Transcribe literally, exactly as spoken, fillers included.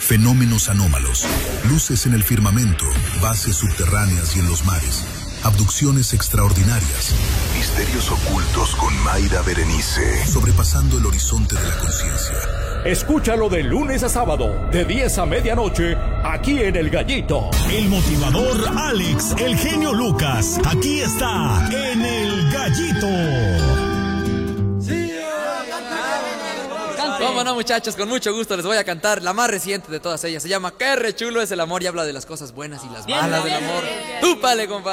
Fenómenos anómalos, luces en el firmamento, bases subterráneas y en los mares, abducciones extraordinarias, misterios ocultos con Mayra Berenice, sobrepasando el horizonte de la conciencia. Escúchalo de lunes a sábado, de diez a medianoche, aquí en El Gallito. El motivador Alex, el genio Lucas, aquí está, en El Gallito. Cómo no, muchachos, con mucho gusto les voy a cantar la más reciente de todas ellas. Se llama Qué re chulo es el amor y habla de las cosas buenas y las malas del amor. Túpale, compadre.